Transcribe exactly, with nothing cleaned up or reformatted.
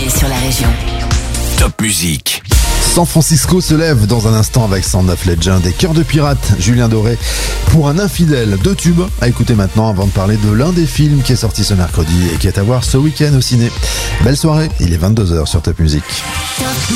sur la région. Top Musique. San Francisco se lève dans un instant avec cent neuf Legend et Cœur de Pirate, Julien Doré, pour un infidèle. Deux tubes à écouter maintenant avant de parler de l'un des films qui est sorti ce mercredi et qui est à voir ce week-end au ciné. Belle soirée, il est vingt-deux heures sur Top Musique. Top